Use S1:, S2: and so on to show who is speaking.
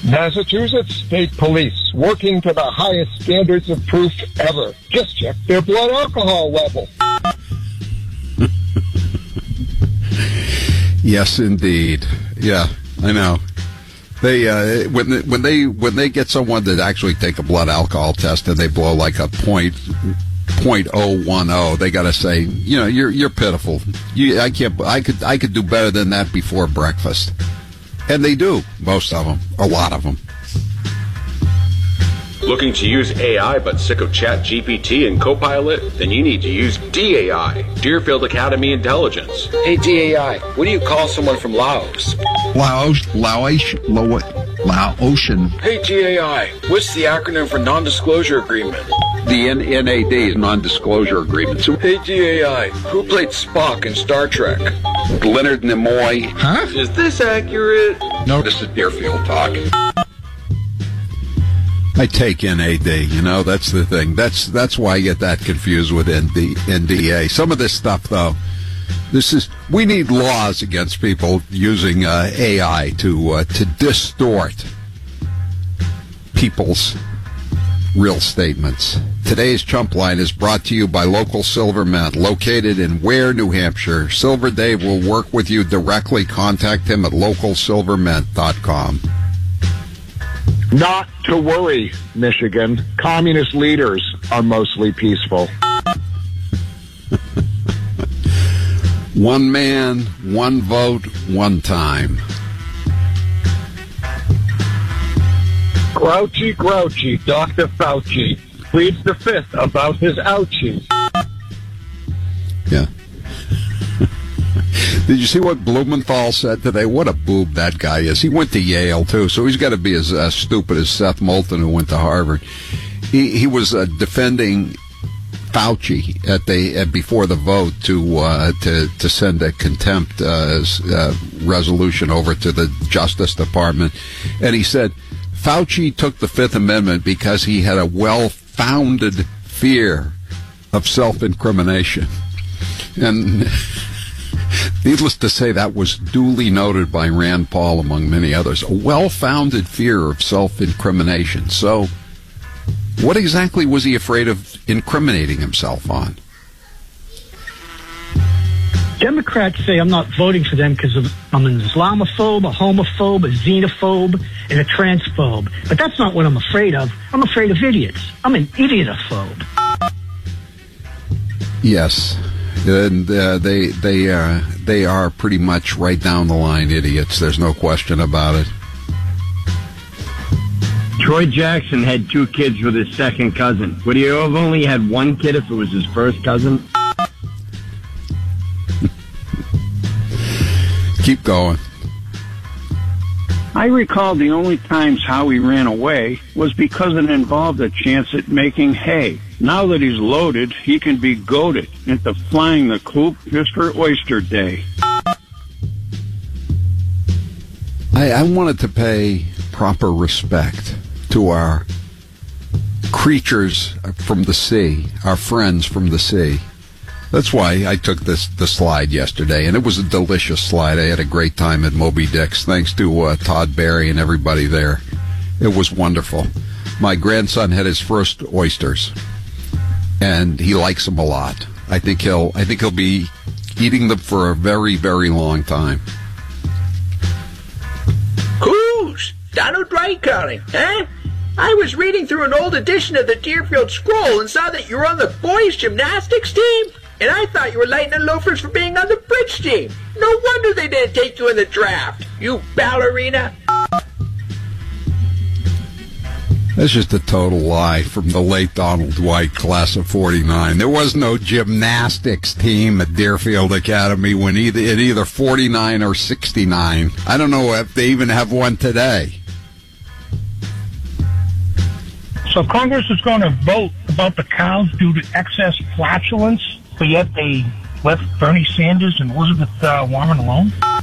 S1: Massachusetts State Police, working to the highest standards of proof ever. Just check their blood alcohol level.
S2: Yes, indeed. Yeah, I know. They when they get someone to actually take a blood alcohol test and they blow like a .010, they got to say, you're pitiful. I could do better than that before breakfast. And they do, most of them, a lot of them.
S3: Looking to use AI but sick of ChatGPT and Copilot? Then you need to use DAI, Deerfield Academy Intelligence.
S4: Hey DAI, what do you call someone from Laos?
S2: Laotian.
S4: Hey DAI, what's the acronym for non-disclosure agreement?
S2: The NAD is non-disclosure agreement.
S4: Hey DAI, who played Spock in Star Trek?
S2: Leonard Nimoy.
S4: Huh? Is this accurate?
S2: No, this is Deerfield talk. I take NAD, that's the thing. That's why I get that confused with NDA. Some of this stuff, though, we need laws against people using AI to distort people's real statements. Today's Chump Line is brought to you by Local Silver Mint, located in Ware, New Hampshire. Silver Dave will work with you directly. Contact him at localsilvermint.com.
S1: Not to worry, Michigan. Communist leaders are mostly peaceful.
S2: One man, one vote, one time.
S1: Grouchy, Dr. Fauci pleads the fifth about his ouchies.
S2: Yeah. Did you see what Blumenthal said today? What a boob that guy is. He went to Yale, too, so he's got to be as stupid as Seth Moulton, who went to Harvard. He was defending Fauci before the vote to send a contempt resolution over to the Justice Department. And he said Fauci took the Fifth Amendment because he had a well-founded fear of self-incrimination. And needless to say, that was duly noted by Rand Paul, among many others. A well-founded fear of self-incrimination. So, what exactly was he afraid of incriminating himself on?
S5: Democrats say I'm not voting for them because I'm an Islamophobe, a homophobe, a xenophobe, and a transphobe. But that's not what I'm afraid of. I'm afraid of idiots. I'm an idiotophobe.
S2: Yes. And they are pretty much right down the line idiots. There's no question about it.
S6: Troy Jackson had 2 kids with his second cousin. Would he have only had 1 kid if it was his first cousin?
S2: Keep going.
S7: I recall the only times Howie ran away was because it involved a chance at making hay. Now that he's loaded, he can be goaded into flying the coop just for Oyster Day.
S2: I wanted to pay proper respect to our creatures from the sea, our friends from the sea. That's why I took the slide yesterday, and it was a delicious slide. I had a great time at Moby Dick's, thanks to Todd Barry and everybody there. It was wonderful. My grandson had his first oysters, and he likes them a lot. I think he'll be eating them for a very, very long time.
S8: Who's Donald Wright calling, huh? I was reading through an old edition of the Deerfield Scroll and saw that you were on the boys' gymnastics team. And I thought you were lighting loafers for being on the bridge team. No wonder they didn't take you in the draft, you ballerina.
S2: That's just a total lie from the late Donald Dwight, class of 49. There was no gymnastics team at Deerfield Academy when either 49 or 69. I don't know if they even have one today.
S9: So Congress is going to vote about the cows due to excess flatulence, but yet they left Bernie Sanders and Elizabeth Warren alone?